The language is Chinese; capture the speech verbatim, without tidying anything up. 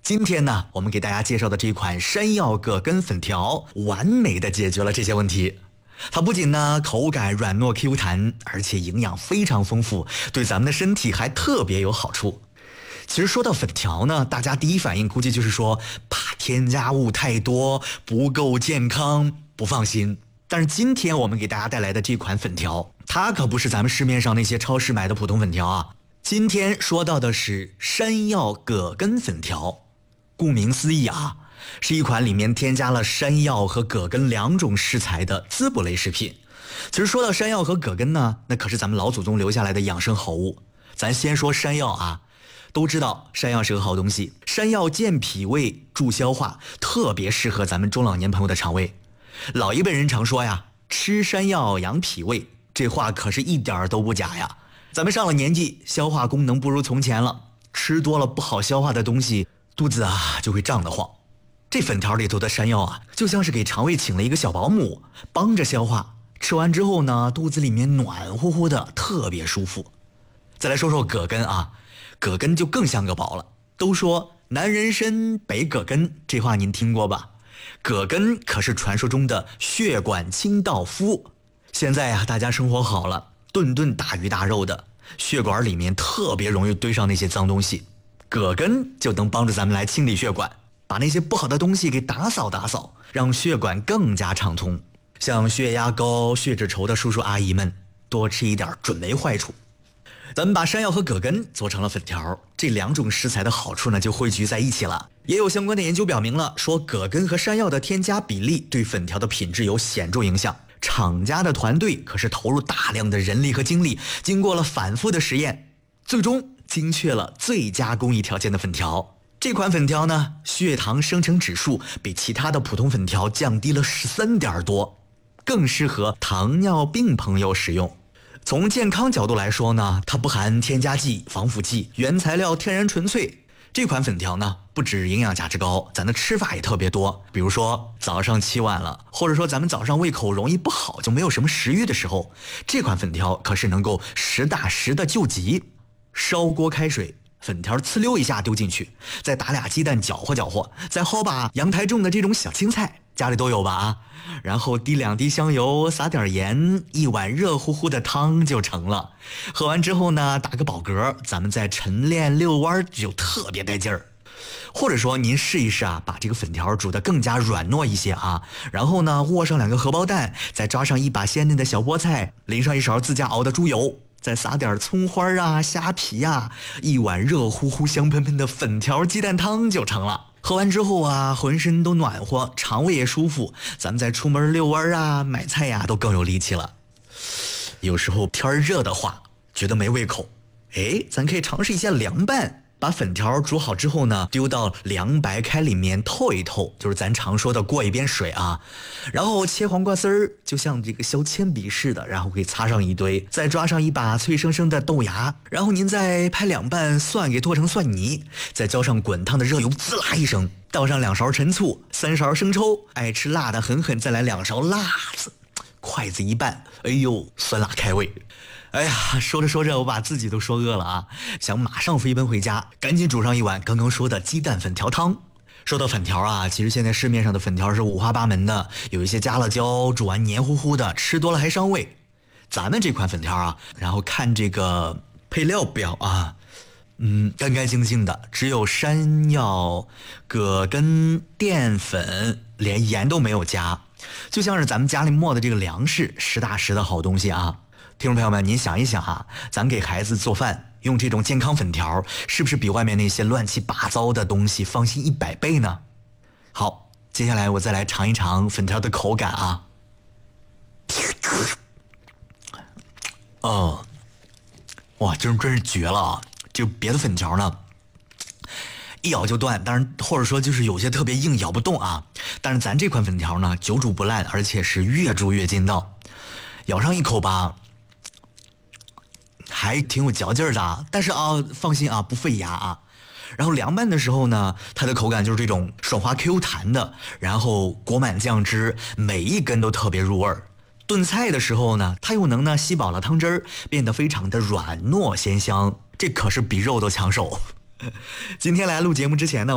今天呢，我们给大家介绍的这款山药葛根粉条，完美的解决了这些问题。它不仅呢口感软糯 Q 弹，而且营养非常丰富，对咱们的身体还特别有好处。其实说到粉条呢，大家第一反应估计就是说怕添加物太多，不够健康，不放心。但是今天我们给大家带来的这款粉条，它可不是咱们市面上那些超市买的普通粉条啊。今天说到的是山药葛根粉条，顾名思义啊，是一款里面添加了山药和葛根两种食材的滋补类食品。其实说到山药和葛根呢，那可是咱们老祖宗留下来的养生好物。咱先说山药啊，都知道山药是个好东西，山药健脾胃助消化，特别适合咱们中老年朋友的肠胃。老一辈人常说呀，吃山药养脾胃，这话可是一点都不假呀。咱们上了年纪，消化功能不如从前了，吃多了不好消化的东西，肚子啊就会胀得慌。这粉条里头的山药啊，就像是给肠胃请了一个小保姆，帮着消化。吃完之后呢，肚子里面暖乎乎的，特别舒服。再来说说葛根啊，葛根就更像个宝了。都说南人参北葛根，这话您听过吧？葛根可是传说中的血管清道夫。现在啊，大家生活好了，顿顿大鱼大肉的，血管里面特别容易堆上那些脏东西，葛根就能帮助咱们来清理血管，把那些不好的东西给打扫打扫，让血管更加畅通。像血压高、血脂稠的叔叔阿姨们，多吃一点准没坏处。咱们把山药和葛根做成了粉条，这两种食材的好处呢就汇聚在一起了。也有相关的研究表明了，说葛根和山药的添加比例对粉条的品质有显著影响。厂家的团队可是投入大量的人力和精力，经过了反复的实验，最终精确了最佳工艺条件的粉条。这款粉条呢，血糖生成指数比其他的普通粉条降低了十三点多，更适合糖尿病朋友使用。从健康角度来说呢，它不含添加剂、防腐剂，原材料天然纯粹。这款粉条呢，不止营养价值高，咱的吃法也特别多。比如说早上起晚了，或者说咱们早上胃口容易不好，就没有什么食欲的时候，这款粉条可是能够实打实的救急。烧锅开水，粉条呲溜一下丢进去，再打俩鸡蛋搅和搅和，再薅把阳台种的这种小青菜，家里都有吧啊？然后滴两滴香油，撒点盐，一碗热乎乎的汤就成了。喝完之后呢，打个饱嗝，咱们再晨练遛弯就特别带劲儿。或者说您试一试啊，把这个粉条煮得更加软糯一些啊，然后呢握上两个荷包蛋，再抓上一把鲜嫩的小菠菜，淋上一勺自家熬的猪油，再撒点葱花啊、虾皮啊，一碗热乎乎香喷喷的粉条鸡蛋汤就成了。喝完之后啊，浑身都暖和，肠胃也舒服，咱们再出门遛弯啊、买菜呀、啊，都更有力气了。有时候天热的话，觉得没胃口，哎，咱可以尝试一下凉拌。把粉条煮好之后呢，丢到凉白开里面透一透，就是咱常说的过一遍水啊。然后切黄瓜丝儿，就像这个削铅笔似的，然后给擦上一堆，再抓上一把脆生生的豆芽，然后您再拍两瓣蒜给剁成蒜泥，再浇上滚烫的热油，滋啦一声，倒上两勺陈醋，三勺生抽，爱吃辣的狠狠再来两勺辣子，筷子一拌，哎呦，酸辣开胃。哎呀，说着说着我把自己都说饿了啊，想马上飞奔回家，赶紧煮上一碗刚刚说的鸡蛋粉条汤。说到粉条啊，其实现在市面上的粉条是五花八门的，有一些加了椒，煮完黏糊糊的，吃多了还伤胃。咱们这款粉条啊，然后看这个配料表啊，嗯，干干净净的，只有山药、葛根、淀粉，连盐都没有加，就像是咱们家里磨的这个粮食，实打实的好东西啊。听众朋友们，您想一想啊，咱给孩子做饭用这种健康粉条，是不是比外面那些乱七八糟的东西放心一百倍呢？好，接下来我再来尝一尝粉条的口感啊。哦，哇，真真是绝了啊！就别的粉条呢，一咬就断，当然或者说就是有些特别硬，咬不动啊。但是咱这款粉条呢，久煮不烂，而且是越煮越筋道，咬上一口吧。还挺有嚼劲儿的，但是啊，放心啊，不费牙啊。然后凉拌的时候呢，它的口感就是这种爽滑 Q 弹的，然后裹满酱汁，每一根都特别入味儿。炖菜的时候呢，它又能呢吸饱了汤汁儿，变得非常的软糯鲜香，这可是比肉都抢手。今天来录节目之前呢，